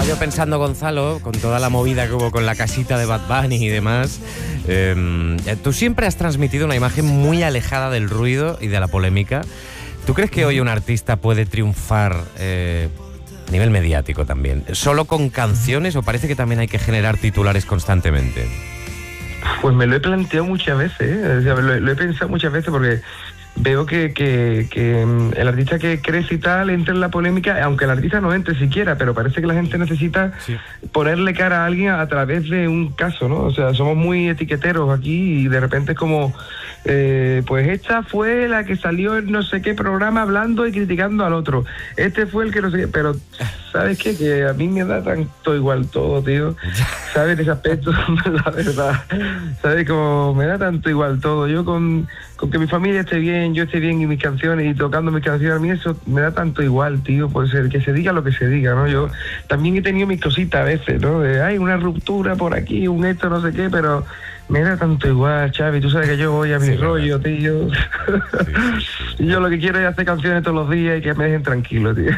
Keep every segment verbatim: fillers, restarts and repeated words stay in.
yo pensando, Gonzalo, con toda la movida que hubo con la casita de Bad Bunny y demás, eh, tú siempre has transmitido una imagen muy alejada del ruido y de la polémica. ¿Tú crees que hoy un artista puede triunfar eh, a nivel mediático también, solo con canciones, o parece que también hay que generar titulares constantemente? Pues me lo he planteado muchas veces, ¿eh? O sea, lo, lo he pensado muchas veces porque veo que, que, que el artista que crece y tal entra en la polémica, aunque el artista no entre siquiera, pero parece que la gente necesita sí. ponerle cara a alguien a través de un caso, ¿no? O sea, somos muy etiqueteros aquí y de repente es como, eh, pues esta fue la que salió en no sé qué programa hablando y criticando al otro. Este fue el que no sé qué, pero ¿sabes qué? Que a mí me da tanto igual todo, tío. ¿Sabes? Ese aspecto, la verdad. ¿Sabes? Como me da tanto igual todo. Yo con, con que mi familia esté bien, yo esté bien y mis canciones y tocando mis canciones, a mí eso me da tanto igual, tío, por ser que se diga lo que se diga, ¿no? Yo también he tenido mis cositas a veces, ¿no? De, hay una ruptura por aquí, un esto, no sé qué, pero me da tanto igual, Xavi, tú sabes que yo voy a mi sí, rollo, tío. Sí, sí, sí. Y yo lo que quiero es hacer canciones todos los días y que me dejen tranquilo, tío.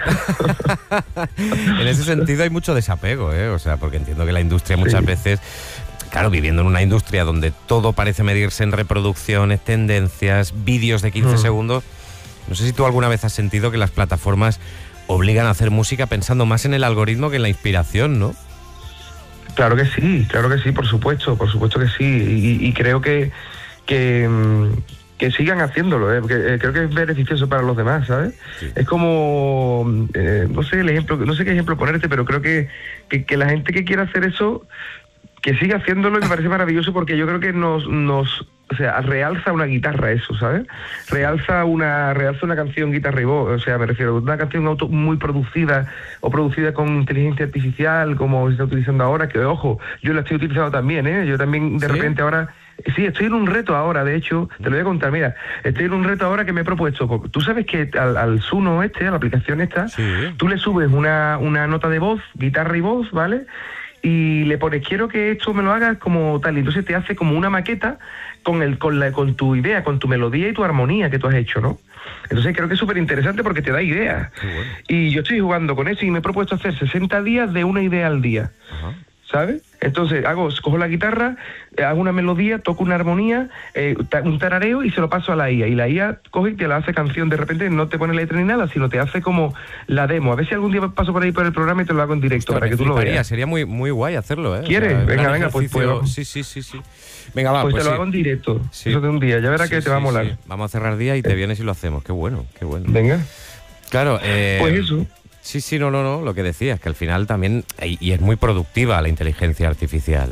En ese sentido hay mucho desapego, ¿eh? O sea, porque entiendo que la industria muchas sí. veces... Claro, viviendo en una industria donde todo parece medirse en reproducciones, tendencias, vídeos de quince mm. segundos, no sé si tú alguna vez has sentido que las plataformas obligan a hacer música pensando más en el algoritmo que en la inspiración, ¿no? Claro que sí, claro que sí, por supuesto, por supuesto que sí. Y, y creo que, que, que sigan haciéndolo, ¿eh? Porque eh, creo que es beneficioso para los demás, ¿sabes? Sí. Es como, eh, no sé el ejemplo, no sé qué ejemplo ponerte, pero creo que, que, que la gente que quiera hacer eso... que siga haciéndolo y me parece maravilloso porque yo creo que nos, nos, o sea, realza una guitarra eso, ¿sabes? Realza una, realza una canción guitarra y voz, o sea, me refiero a una canción auto muy producida o producida con inteligencia artificial como se está utilizando ahora, que ojo, yo la estoy utilizando también, ¿eh? Yo también de ¿Sí? repente ahora... Sí, estoy en un reto ahora, de hecho, te lo voy a contar, mira, estoy en un reto ahora que me he propuesto, porque tú sabes que al, al Suno este, a la aplicación esta, sí. tú le subes una, una nota de voz, guitarra y voz, ¿vale? Y le pones, quiero que esto me lo hagas como tal, y entonces te hace como una maqueta con el con la con tu idea, con tu melodía y tu armonía que tú has hecho, ¿no? Entonces creo que es súper interesante porque te da ideas. Bueno. Y yo estoy jugando con eso y me he propuesto hacer sesenta días de una idea al día. Ajá. ¿Sabes? Entonces hago, cojo la guitarra, hago una melodía, toco una armonía, eh, un tarareo y se lo paso a la I A. Y la I A coge y te la hace canción, de repente no te pone letra ni nada, sino te hace como la demo. A ver si algún día paso por ahí por el programa y te lo hago en directo. Esto para que tú lo veas. Sería muy, muy guay hacerlo, ¿eh? ¿Quieres? O sea, venga, venga, pues, pues sí, sí, sí, sí. Venga, va, pues, pues te lo sí. hago en directo. Sí. Eso de un día, ya verás sí, que te sí, va a molar. Sí. Vamos a cerrar día y te vienes y lo hacemos. Qué bueno, qué bueno. Venga. Claro, eh... pues eso. Sí, sí, no, no, no, lo que decías, que al final también, y es muy productiva la inteligencia artificial.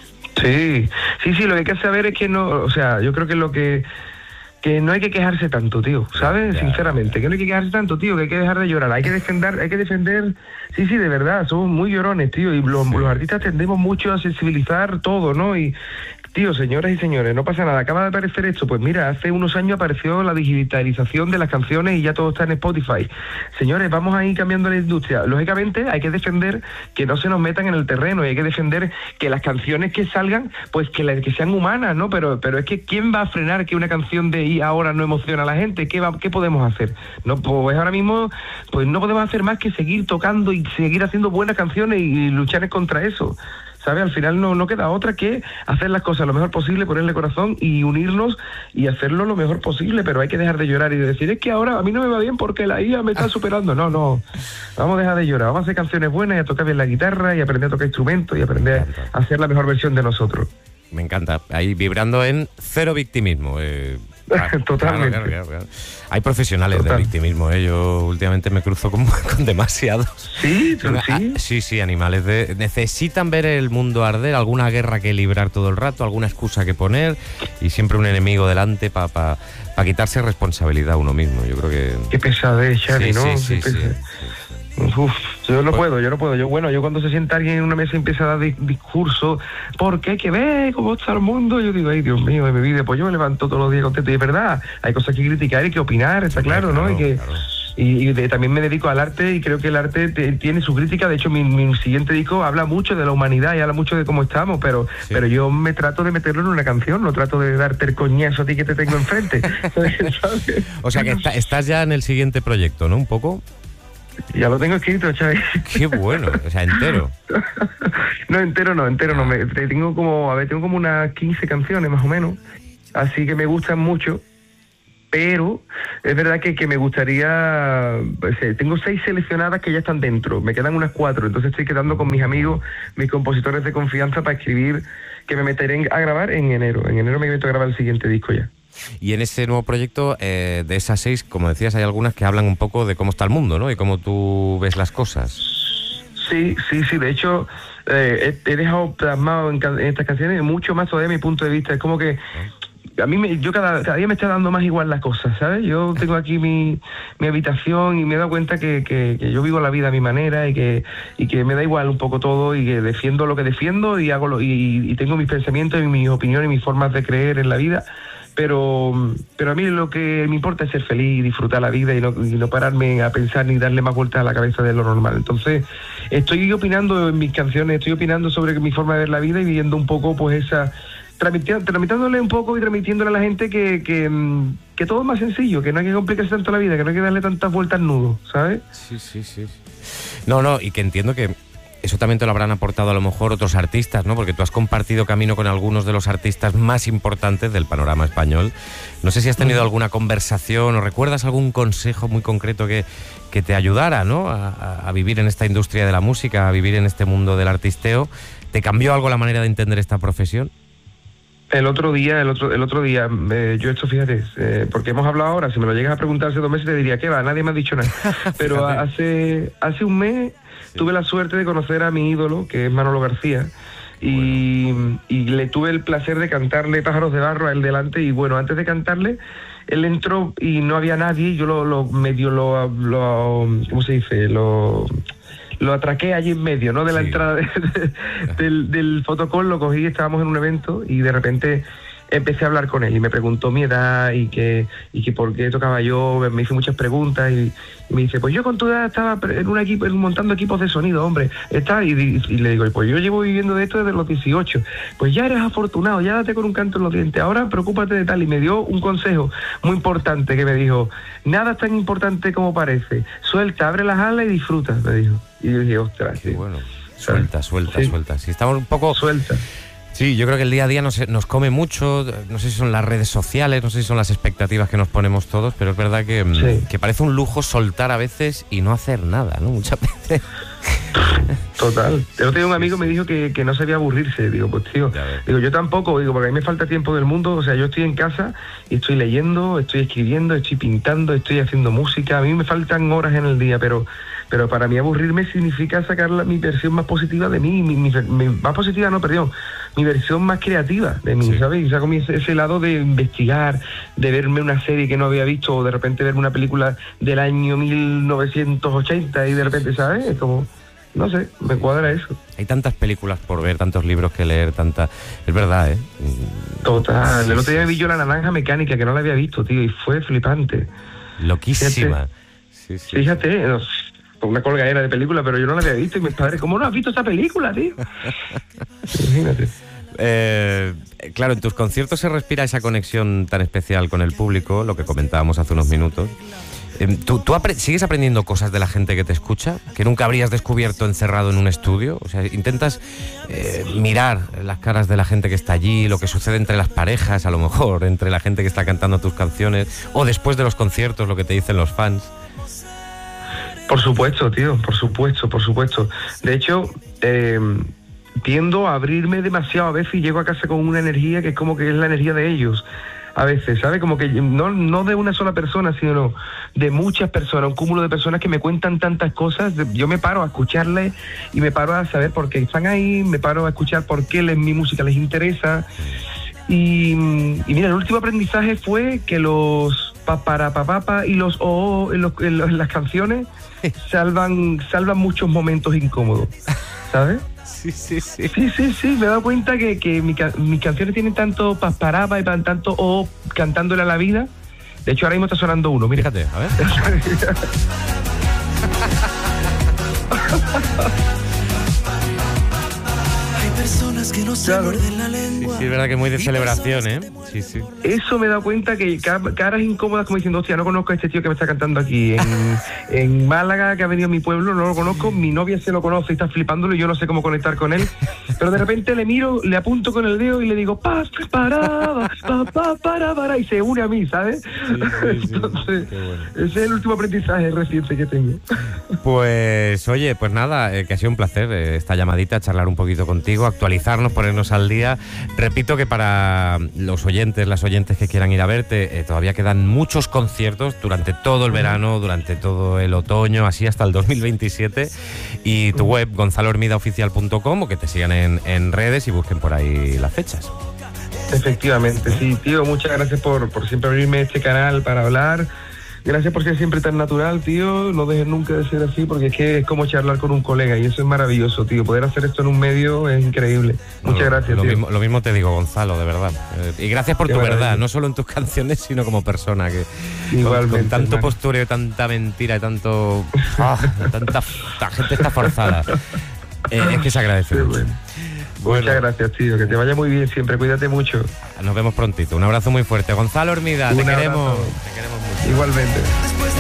Sí, sí, sí, lo que hay que saber es que no, o sea, yo creo que lo que, que no hay que quejarse tanto, tío, ¿sabes? Ya, Sinceramente, ya. que no hay que quejarse tanto, tío, que hay que dejar de llorar, hay que defender, hay que defender, sí, sí, de verdad, somos muy llorones, tío, y los, sí. los artistas tendemos mucho a sensibilizar todo, ¿no? Y, tío, señoras y señores, no pasa nada, acaba de aparecer esto, pues mira, hace unos años apareció la digitalización de las canciones y ya todo está en Spotify. Señores, vamos a ir cambiando la industria. Lógicamente hay que defender que no se nos metan en el terreno y hay que defender que las canciones que salgan, pues que, la, que sean humanas, ¿no? Pero pero es que ¿quién va a frenar que una canción de I ahora no emociona a la gente? ¿Qué, va, qué podemos hacer? No, pues ahora mismo pues no podemos hacer más que seguir tocando y seguir haciendo buenas canciones y luchar contra eso. ¿Sabes? Al final no, no queda otra que hacer las cosas lo mejor posible, ponerle corazón y unirnos y hacerlo lo mejor posible, pero hay que dejar de llorar y de decir, es que ahora a mí no me va bien porque la I A me está superando. No, no, vamos a dejar de llorar, vamos a hacer canciones buenas y a tocar bien la guitarra y aprender a tocar instrumentos y aprender a hacer la mejor versión de nosotros. Me encanta, ahí vibrando en cero victimismo. Eh, claro, Totalmente. Claro, claro, claro. Hay profesionales Total. del victimismo, ¿eh? Yo últimamente me cruzo con, con demasiados. ¿Sí? ¿Sí? Ah, sí, sí, animales. De, necesitan ver el mundo arder, alguna guerra que librar todo el rato, alguna excusa que poner y siempre un enemigo delante para pa, pa quitarse responsabilidad a uno mismo. Yo creo que... Qué pesadez, Xavi, sí, ¿no? Sí, sí, sí, sí, sí. Uf, yo no puedo, yo no puedo. Yo, bueno, yo cuando se sienta alguien en una mesa y empieza a dar di discurso, porque hay que ver cómo está el mundo, yo digo, ay, Dios mío, de mi vida, pues yo me levanto todos los días contento. Y es verdad, hay cosas que criticar y que opinar, está claro, claro, ¿no? Y que... Claro. Y, y de, también me dedico al arte y creo que el arte te, tiene su crítica. De hecho, mi, mi siguiente disco habla mucho de la humanidad y habla mucho de cómo estamos, pero sí. pero yo me trato de meterlo en una canción, no trato de darte el coñazo a ti que te tengo enfrente. O sea que está, estás ya en el siguiente proyecto, ¿no? Un poco... Ya lo tengo escrito, Xavi. Qué bueno, o sea, entero. No, entero no, entero no. Me, tengo como, a ver, tengo como unas quince canciones más o menos, así que me gustan mucho, pero es verdad que, que me gustaría, pues, tengo seis seleccionadas que ya están dentro, me quedan unas cuatro, entonces estoy quedando con mis amigos, mis compositores de confianza para escribir, que me meteré a grabar en enero. En enero me meto a grabar el siguiente disco ya. Y en ese nuevo proyecto, eh, de esas seis, como decías, hay algunas que hablan un poco de cómo está el mundo, ¿no? Y cómo tú ves las cosas. Sí, sí, sí. De hecho, eh, he, he dejado plasmado en, en estas canciones mucho más todavía mi punto de vista. Es como que a mí, me, yo cada, cada día me está dando más igual las cosas, ¿sabes? Yo tengo aquí mi, mi habitación y me he dado cuenta que, que, que yo vivo la vida a mi manera y que, y que me da igual un poco todo y que defiendo lo que defiendo y hago lo, y, y tengo mis pensamientos y mis opiniones y mis formas de creer en la vida. Pero, pero a mí lo que me importa es ser feliz y disfrutar la vida y no, y no pararme a pensar ni darle más vueltas a la cabeza de lo normal. Entonces, estoy opinando en mis canciones, estoy opinando sobre mi forma de ver la vida y viviendo un poco, pues, esa... tramitándole un poco y transmitiéndole a la gente que, que, que todo es más sencillo, que no hay que complicarse tanto la vida, que no hay que darle tantas vueltas al nudo, ¿sabes? Sí, sí, sí. No, no, y que entiendo que eso también te lo habrán aportado a lo mejor otros artistas, ¿no? Porque tú has compartido camino con algunos de los artistas más importantes del panorama español. No sé si has tenido alguna conversación o recuerdas algún consejo muy concreto que, que te ayudara, ¿no? A, a vivir en esta industria de la música, a vivir en este mundo del artisteo. ¿Te cambió algo la manera de entender esta profesión? El otro día, el otro, el otro día, eh, yo esto, fíjate, eh, porque hemos hablado ahora, si me lo llegas a preguntar hace dos meses te diría, ¿qué va? Nadie me ha dicho nada. Pero hace, hace un mes sí. tuve la suerte de conocer a mi ídolo, que es Manolo García, y, bueno. y le tuve el placer de cantarle Pájaros de Barro a él delante, y bueno, antes de cantarle, él entró y no había nadie, y yo lo, lo medio lo, lo, ¿cómo se dice? Lo... lo atraqué allí en medio, ¿no? De la sí. entrada de, de, del, del fotocall, lo cogí, estábamos en un evento y de repente empecé a hablar con él y me preguntó mi edad y que, y que por qué tocaba yo, me hizo muchas preguntas y, y me dice, pues yo con tu edad estaba en un equipo, montando equipos de sonido, hombre, está y, y, y le digo, pues yo llevo viviendo de esto desde los dieciocho, pues ya eres afortunado, ya date con un canto en los dientes, ahora preocúpate de tal, y me dio un consejo muy importante que me dijo, nada es tan importante como parece, suelta, abre las alas y disfruta, me dijo. Y yo dije, ostras, qué bueno, suelta, suelta, sí. suelta, si estamos un poco... Suelta. Sí, yo creo que el día a día nos, nos come mucho, no sé si son las redes sociales, no sé si son las expectativas que nos ponemos todos, pero es verdad que, sí. que parece un lujo soltar a veces y no hacer nada, ¿no? Muchas veces. Total. El otro día un amigo me dijo que, que no sabía aburrirse. Digo, pues tío, digo, yo tampoco, digo, porque a mí me falta tiempo del mundo. O sea, yo estoy en casa y estoy leyendo, estoy escribiendo, estoy pintando, estoy haciendo música. A mí me faltan horas en el día, pero pero para mí aburrirme significa sacar la, mi versión más positiva de mí, mi, mi, mi, más positiva, no, perdón, mi versión más creativa de mí, sí. ¿sabes? Y saco mi, ese lado de investigar, de verme una serie que no había visto, o de repente verme una película del año mil novecientos ochenta y de repente, ¿sabes? Es como... No sé, me cuadra eso. Hay tantas películas por ver, tantos libros que leer, tanta... Es verdad, ¿eh? Total. Sí, el otro día sí. vi yo La Naranja Mecánica, que no la había visto, tío, y fue flipante. Loquísima. Fíjate, sí, sí, fíjate no, una colgadera de película, pero yo no la había visto, y mis padres, ¿cómo no has visto esa película, tío? Imagínate. Eh, claro, en tus conciertos se respira esa conexión tan especial con el público, lo que comentábamos hace unos minutos. ¿Tú, tú apre- sigues aprendiendo cosas de la gente que te escucha que nunca habrías descubierto encerrado en un estudio? O sea, intentas eh, mirar las caras de la gente que está allí, lo que sucede entre las parejas, a lo mejor, entre la gente que está cantando tus canciones, o después de los conciertos, lo que te dicen los fans. Por supuesto, tío, por supuesto, por supuesto. De hecho, eh, tiendo a abrirme demasiado a veces y llego a casa con una energía que es como que es la energía de ellos. A veces, ¿sabes? Como que no, no de una sola persona, sino de muchas personas, un cúmulo de personas que me cuentan tantas cosas. Yo me paro a escucharles y me paro a saber por qué están ahí, me paro a escuchar por qué les, mi música les interesa. Y, y mira, el último aprendizaje fue que los paparapapapa y los o en, los, en, los, en las canciones salvan, salvan muchos momentos incómodos, ¿sabes? Sí, sí, sí. Sí, sí, sí, me he dado cuenta que, que mi, mis canciones tienen tanto pasparapa y tanto o cantándole a la vida. De hecho, ahora mismo está sonando uno, mira. Fíjate, a ver. Hay personas Claro. Sí, sí, es verdad que es muy de celebración, ¿eh? Sí, sí. Eso me he dado cuenta que ca- caras incómodas como diciendo, hostia, no conozco a este tío que me está cantando aquí en, en Málaga, que ha venido a mi pueblo, no lo conozco, mi novia se lo conoce y está flipándolo y yo no sé cómo conectar con él, pero de repente le miro, le apunto con el dedo y le digo, pa, para, pa, pa, para, para, y se une a mí, ¿sabes? Sí, sí, sí. Entonces, Qué bueno. ese es el último aprendizaje reciente que tengo. Pues oye, pues nada, eh, que ha sido un placer eh, esta llamadita, charlar un poquito contigo, actualizarnos, ponernos al día. Repito que para los oyentes, las oyentes que quieran ir a verte, eh, todavía quedan muchos conciertos durante todo el verano, durante todo el otoño, así hasta el dos mil veintisiete. Y tu web, gonzalo hermida oficial punto com, o que te sigan en, en redes y busquen por ahí las fechas. Efectivamente, sí, tío, muchas gracias por, por siempre abrirme este canal para hablar. Gracias por ser siempre tan natural, tío. No dejes nunca de ser así, porque es que es como charlar con un colega y eso es maravilloso, tío. Poder hacer esto en un medio es increíble. Muchas No, gracias, lo tío. Mismo, lo mismo te digo, Gonzalo, de verdad. Eh, y gracias por Qué tu maravilla. verdad, no solo en tus canciones, sino como persona, que con, Igualmente, con tanto hermano. postureo, tanta mentira y tanto... ah, tanta, la gente está forzada. Eh, es que se agradece Sí, mucho. bueno. Bueno, Muchas gracias, tío. Que te vaya muy bien siempre. Cuídate mucho. nos vemos prontito. Un abrazo muy fuerte. Gonzalo Hermida, te Un queremos. abrazo. Te queremos mucho. Igualmente.